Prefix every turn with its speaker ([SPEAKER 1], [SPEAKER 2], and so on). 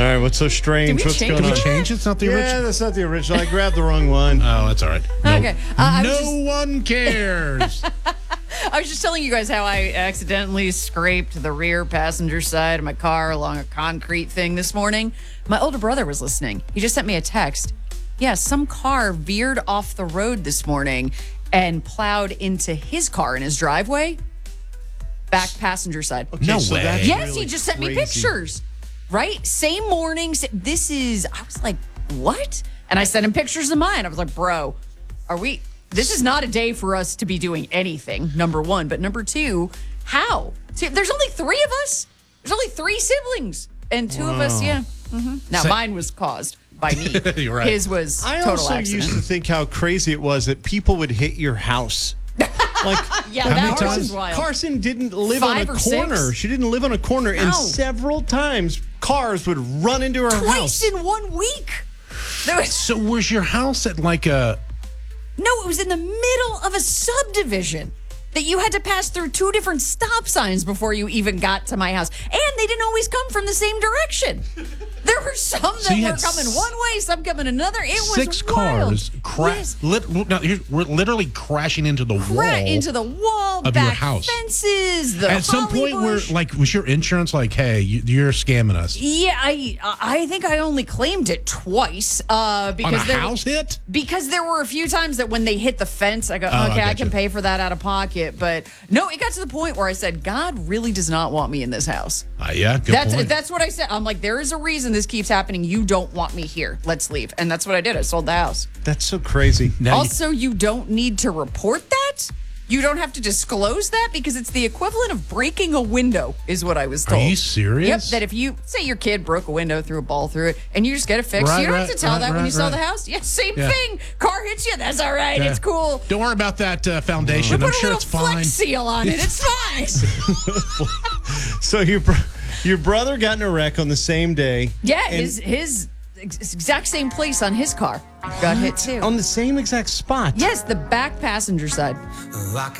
[SPEAKER 1] right, what's so strange? What's going
[SPEAKER 2] Did we
[SPEAKER 1] on?
[SPEAKER 2] change? It's not the original.
[SPEAKER 1] Yeah, that's not the original. I grabbed the wrong one.
[SPEAKER 2] Oh, that's all right. No,
[SPEAKER 3] Okay.
[SPEAKER 2] no one cares.
[SPEAKER 3] I was just telling you guys how I accidentally scraped the rear passenger side of my car along a concrete thing this morning. My older brother was listening. He just sent me a text. Yeah, some car veered off the road this morning and plowed into his car in his driveway. Back passenger side.
[SPEAKER 1] Okay,
[SPEAKER 2] No
[SPEAKER 1] so
[SPEAKER 2] way.
[SPEAKER 1] that's
[SPEAKER 3] Yes,
[SPEAKER 1] really
[SPEAKER 3] he just sent me
[SPEAKER 1] crazy.
[SPEAKER 3] pictures. Right? Same morning. I was like, what? And I sent him pictures of mine. I was like, bro, this is not a day for us to be doing anything, number one. But number two, how? See, there's only three of us. There's only three siblings. And two of us, yeah. Now, mine was caused by me.
[SPEAKER 2] You're right.
[SPEAKER 3] His was
[SPEAKER 1] I
[SPEAKER 3] total
[SPEAKER 1] also
[SPEAKER 3] accident.
[SPEAKER 1] used to think how crazy it was that people would hit your house. Like,
[SPEAKER 3] Yeah,
[SPEAKER 2] many
[SPEAKER 3] that
[SPEAKER 2] times?
[SPEAKER 3] was wild.
[SPEAKER 1] Carson didn't live on a
[SPEAKER 3] 5 or
[SPEAKER 1] corner.
[SPEAKER 3] 6?
[SPEAKER 1] She didn't live on a corner, and
[SPEAKER 3] No.
[SPEAKER 1] several times cars would run into her
[SPEAKER 3] Twice
[SPEAKER 1] house.
[SPEAKER 3] in 1 week. There was
[SPEAKER 2] So was your house at like a...
[SPEAKER 3] No, it was in the middle of a subdivision that you had to pass through 2 different stop signs before you even got to my house. And they didn't always come from the same direction. There were some that
[SPEAKER 2] you
[SPEAKER 3] were
[SPEAKER 2] had
[SPEAKER 3] coming one way, some coming another. It was
[SPEAKER 2] 6
[SPEAKER 3] wild.
[SPEAKER 2] cars
[SPEAKER 3] Yes.
[SPEAKER 2] we're literally crashing into the wall.
[SPEAKER 3] Into the wall,
[SPEAKER 2] of your
[SPEAKER 3] back
[SPEAKER 2] house.
[SPEAKER 3] fences, the
[SPEAKER 2] At some
[SPEAKER 3] holly
[SPEAKER 2] point,
[SPEAKER 3] bush.
[SPEAKER 2] was your insurance like, hey, you're scamming us?
[SPEAKER 3] Yeah, I think I only claimed it twice
[SPEAKER 2] On
[SPEAKER 3] because
[SPEAKER 2] a house hit?
[SPEAKER 3] Because there were a few times that when they hit the fence, I go,
[SPEAKER 2] I
[SPEAKER 3] okay, I
[SPEAKER 2] gotcha.
[SPEAKER 3] can pay for that out of pocket. But no, it got to the point where I said, God really does not want me in this house.
[SPEAKER 2] Yeah, good point.
[SPEAKER 3] That's what I said. I'm like, there is a reason this keeps happening. You don't want me here. Let's leave. And that's what I did. I sold the house.
[SPEAKER 1] That's so crazy.
[SPEAKER 2] Now you-
[SPEAKER 3] Also, you don't need to report that. You don't have to disclose that because it's the equivalent of breaking a window, is what I was told.
[SPEAKER 2] Are you serious?
[SPEAKER 3] Yep. That if you say your kid broke a window, threw a ball through it, and you just get it fixed,
[SPEAKER 2] Right,
[SPEAKER 3] you don't have
[SPEAKER 2] right,
[SPEAKER 3] to tell
[SPEAKER 2] right,
[SPEAKER 3] that when you
[SPEAKER 2] right,
[SPEAKER 3] sell
[SPEAKER 2] right.
[SPEAKER 3] the house. Yeah, same
[SPEAKER 2] Yeah.
[SPEAKER 3] thing. Car hits you. That's all right.
[SPEAKER 2] Yeah.
[SPEAKER 3] It's cool.
[SPEAKER 2] Don't worry about that foundation.
[SPEAKER 3] Put
[SPEAKER 2] I'm
[SPEAKER 3] a
[SPEAKER 2] sure
[SPEAKER 3] little
[SPEAKER 2] it's fine.
[SPEAKER 3] flex seal on it. It's fine.
[SPEAKER 1] So your brother got in a wreck on the same day.
[SPEAKER 3] Yeah,
[SPEAKER 1] and
[SPEAKER 3] his exact same place on his car got hit too.
[SPEAKER 1] on the same exact spot.
[SPEAKER 3] Yes, the back passenger side.
[SPEAKER 4] I